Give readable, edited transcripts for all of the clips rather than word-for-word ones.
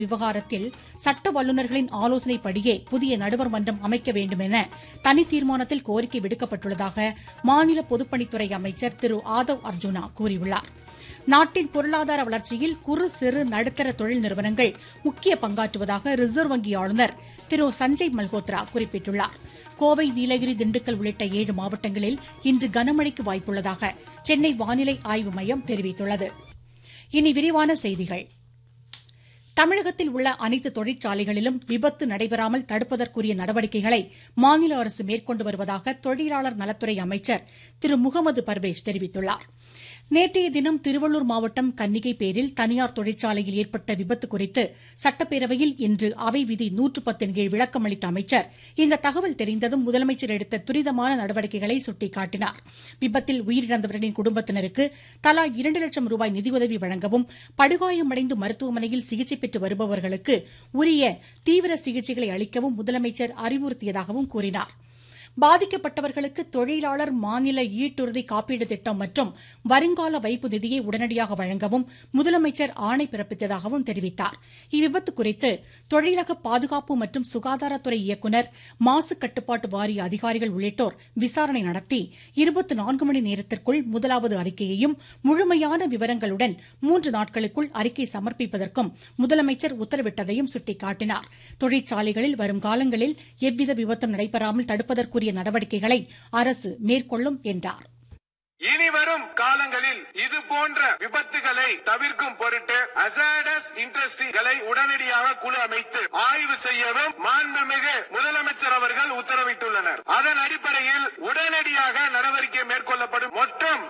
விவகாரத்தில் சட்ட வல்லுநர்களின் ஆலோசனைப்படியே புதிய நடுவர் மன்றம் அமைக்க வேண்டும் என தனி தீர்மானத்தில் கோரிக்கை விடுக்கப்பட்டுள்ளதாக மாநில பொதுப்பணித்துறை அமைச்சர் திரு ஆதவ் அர்ஜுனா கூறியுள்ளார். நாட்டின் பொருளாதார வளர்ச்சியில் குறு சிறு நடுத்தர தொழில் நிறுவனங்கள் முக்கிய பங்காற்றுவதாக ரிசர்வ் வங்கி ஆளுநர் திரு சஞ்சய் மல்ஹோத்ரா குறிப்பிட்டுள்ளார். கோவை, நீலகிரி, திண்டுக்கல் உள்ளிட்ட 7 மாவட்டங்களில் இன்று கனமழைக்கு வாய்ப்புள்ளதாக சென்னை வானிலை ஆய்வு மையம் தெரிவித்துள்ளது. இனி விரிவான செய்திகள். தமிழகத்தில் உள்ள அனைத்து தொழிற்சாலைகளிலும் விபத்து நடைபெறாமல் தடுப்பதற்குரிய நடவடிக்கைகளை மாநில அரசு மேற்கொண்டு வருவதாக தொழிலாளர் நலத்துறை அமைச்சர் திரு முகமது பர்வேஸ் தெரிவித்துள்ளார். நேற்றைய தினம் திருவள்ளூர் மாவட்டம் கன்னிகைப்பேரில் தனியார் தொழிற்சாலையில் ஏற்பட்ட விபத்து குறித்து சட்டப்பேரவையில் இன்று அவை விதி 110 கீழ் விளக்கம் அளித்த அமைச்சர் இந்த தகவல் தெரிந்ததும் முதலமைச்சர் எடுத்த துரிதமான நடவடிக்கைகளை சுட்டிக்காட்டினார். விபத்தில் உயிரிழந்தவர்களின் குடும்பத்தினருக்கு தலா 2 லட்சம் ரூபாய் நிதியுதவி வழங்கவும், படுகாயமடைந்து மருத்துவமனையில் சிகிச்சை பெற்று வருபவர்களுக்கு உரிய தீவிர சிகிச்சைகளை அளிக்கவும் முதலமைச்சர் அறிவுறுத்தியதாகவும் கூறினார். பாதிக்கப்பட்டவர்களுக்கு தொழிலாளர் மாநில ஈட்டுறுதி காப்பீடு திட்டம் மற்றும் வருங்கால வைப்பு நிதியை உடனடியாக வழங்கவும் முதலமைச்சர் ஆணை பிறப்பித்ததாகவும் தெரிவித்தார். இவ்விபத்து குறித்து தொழிலக பாதுகாப்பு மற்றும் சுகாதாரத்துறை இயக்குநர், மாசு கட்டுப்பாட்டு வாரிய அதிகாரிகள் உள்ளிட்டோர் விசாரணை நடத்தி 24 மணி நேரத்திற்குள் முதலாவது அறிக்கையையும் முழுமையான விவரங்களுடன் 3 நாட்களுக்குள் அறிக்கை சமர்ப்பிப்பதற்கும் முதலமைச்சர் உத்தரவிட்டதையும் சுட்டிக்காட்டினார். தொழிற்சாலைகளில் வரும் காலங்களில் எவ்வித விபத்தும் நடைபெறாமல் தடுப்பதற்கு நடவடிக்கைகளை அரசு மேற்கொள்ளும் என்றார். இனி வரும் காலங்களில் இது போன்ற விபத்துகளை தவிர்க்கும் பொருட்டு ஹசார்டஸ் இண்டஸ்ட்ரிகளை உடனடியாக குழு அமைத்து ஆய்வு செய்யவும் மாண்புமிகு முதலமைச்சர் அவர்கள் உத்தரவிட்டுள்ளனர். அதன் அடிப்படையில் உடனடியாக நடவடிக்கை மேற்கொள்ளப்படும். மொத்தம்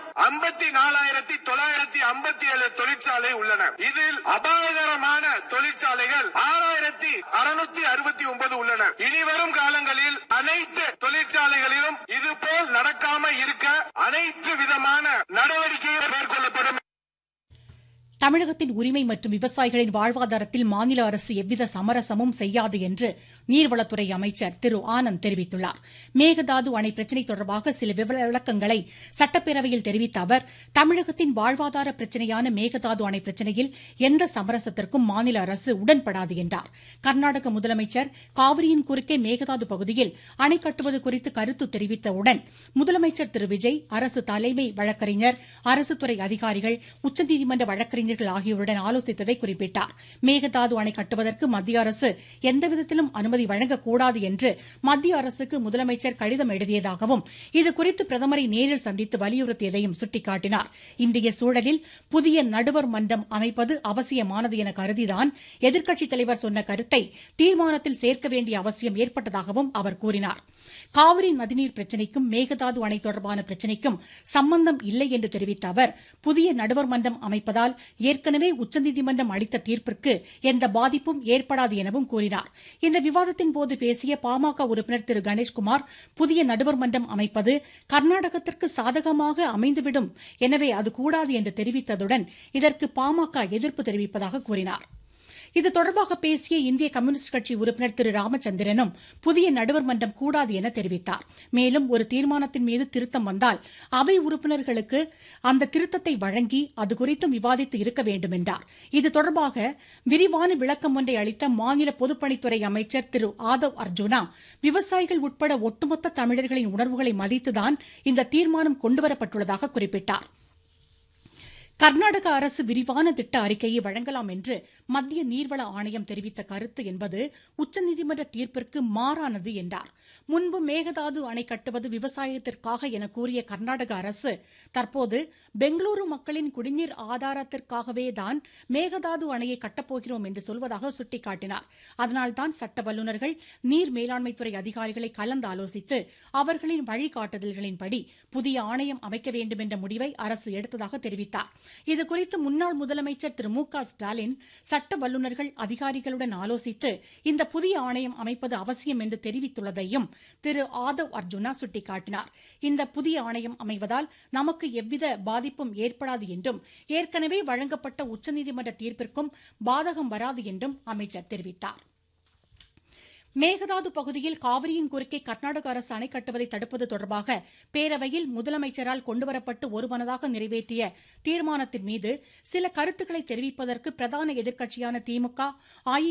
54,957 தொழிற்சாலை உள்ளன. இதில் அபாயகரமான தொழிற்சாலைகள் 6,669 உள்ளன. இனி வரும் காலங்களில் அனைத்து தொழிற்சாலைகளிலும் இதுபோல் நடக்காமல் இருக்க அனைத்து விதமான நடவடிக்கைகள் மேற்கொள்ளப்படும். தமிழகத்தின் உரிமை மற்றும் விவசாயிகளின் வாழ்வாதாரத்தில் மாநில அரசு எவ்வித சமரசமும் செய்யாது என்று நீர்வளத்துறை அமைச்சர் திரு ஆனந்த் தெரிவித்துள்ளார். மேகதாது அணை பிரச்சினை தொடர்பாக சில விளக்கங்களை சட்டப்பேரவையில் தெரிவித்த அவர், தமிழகத்தின் வாழ்வாதார பிரச்சினையான மேகதாது அணை பிரச்சினையில் எந்த சமரசத்திற்கும் மாநில அரசு உடன்படாது என்றார். கர்நாடக முதலமைச்சர் காவிரியின் குறுக்கே மேகதாது பகுதியில் அணை கட்டுவது குறித்து கருத்து தெரிவித்தவுடன் முதலமைச்சர் திரு விஜய், அரசு தலைமை வழக்கறிஞர், அரசு துறை அதிகாரிகள், உச்சநீதிமன்ற வழக்கறிஞர்கள் ஆகியோருடன் ஆலோசித்ததை குறிப்பிட்டார். மேகதாது அணை கட்டுவதற்கு மத்திய அரசு எந்தவிதத்திலும் அனுமதி வழங்கக்கூடாது என்று மத்திய அரசுக்கு முதலமைச்சர் கடிதம் எழுதியதாகவும், இதுகுறித்து பிரதமரை நேரில் சந்தித்து வலியுறுத்தியதையும் சுட்டிக்காட்டினார். இன்றைய சூழலில் புதிய நடுவர் மன்றம் அமைப்பது அவசியமானது என கருதிதான் எதிர்க்கட்சித் தலைவர் சொன்ன கருத்தை தீர்மானத்தில் சேர்க்க வேண்டிய அவசியம் ஏற்பட்டதாகவும் அவர் கூறினார். காவிரி நதிநீர் பிரச்சினைக்கும் மேகதாது அணை தொடர்பான பிரச்சினைக்கும் சம்பந்தம் இல்லை என்று தெரிவித்த அவர், புதிய நடுவர் மன்றம் அமைப்பதால் ஏற்கனவே உச்சநீதிமன்றம் அளித்த தீர்ப்பிற்கு எந்த பாதிப்பும் ஏற்படாது எனவும் கூறினார். இந்த விவாதத்தின் போது பேசிய பாமக உறுப்பினர் திரு கணேஷ்குமார், புதிய நடுவர் மன்றம் அமைப்பது கர்நாடகத்திற்கு சாதகமாக அமைந்துவிடும், எனவே அது கூடாது என்று தெரிவித்ததுடன் இதற்கு பாமக எதிர்ப்பு தெரிவிப்பதாக கூறினார். இது தொடர்பாக பேசிய இந்திய கம்யூனிஸ்ட் கட்சி உறுப்பினர் திரு ராமச்சந்திரனும் புதிய நடுவர் மன்றம் கூடாது என தெரிவித்தார். மேலும் ஒரு தீர்மானத்தின் மீது திருத்தம் வந்தால் அவை உறுப்பினர்களுக்கு அந்த திருத்தத்தை வழங்கி அது குறித்தும் விவாதித்து இருக்க வேண்டும் என்றார். இது தொடர்பாக விரிவான விளக்கம் ஒன்றை அளித்த மாநில பொதுப்பணித்துறை அமைச்சர் திரு ஆதவ் அர்ஜுனா, விவசாயிகள் உட்பட ஒட்டுமொத்த தமிழர்களின் உணர்வுகளை மதித்துதான் இந்த தீர்மானம் கொண்டுவரப்பட்டுள்ளதாக குறிப்பிட்டார். கர்நாடக அரசு விரிவான திட்ட அறிக்கையை வழங்கலாம் என்று மத்திய நீர்வள ஆணையம் தெரிவித்த கருத்து என்பது உச்சநீதிமன்ற தீர்ப்பிற்கு மாறானது என்றார். முன்பு மேகதாது அணை கட்டுவது விவசாயத்திற்காக என கூறிய கர்நாடக அரசு தற்போது பெங்களூரு மக்களின் குடிநீர் ஆதாரத்திற்காகவேதான் மேகதாது அணையை கட்டப்போகிறோம் என்று சொல்வதாக சுட்டிக்காட்டினார். அதனால்தான் சட்ட வல்லுநர்கள், நீர் மேலாண்மைத்துறை அதிகாரிகளை கலந்து ஆலோசித்து அவர்களின் வழிகாட்டுதல்களின்படி புதிய ஆணையம் அமைக்க வேண்டும் என்ற முடிவை அரசு எடுத்ததாக தெரிவித்தார். இதுகுறித்து முன்னாள் முதலமைச்சர் திரு மு க ஸ்டாலின் சட்ட வல்லுநர்கள் அதிகாரிகளுடன் ஆலோசித்து இந்த புதிய ஆணையம் அமைப்பது அவசியம் என்று தெரிவித்துள்ளதையும் திரு ஆதவ் அர்ஜுனா சுட்டிக்காட்டினார். இந்த புதிய ஆணையம் அமைவதால் நமக்கு எவ்வித பாதிப்பும் ஏற்படாது என்றும், ஏற்கனவே வழங்கப்பட்ட உச்சநீதிமன்ற தீர்ப்பிற்கும் பாதகம் வராது என்றும் அமைச்சர் தெரிவித்தார். மேகதாது பகுதியில் காவிரியின் குறுக்கே கர்நாடக அரசு அணை கட்டுவதை தடுப்பது தொடர்பாக பேரவையில் முதலமைச்சரால் கொண்டுவரப்பட்டு ஒருமனதாக நிறைவேற்றிய தீர்மானத்தின் மீது சில கருத்துக்களை தெரிவிப்பதற்கு பிரதான எதிர்க்கட்சியான திமுக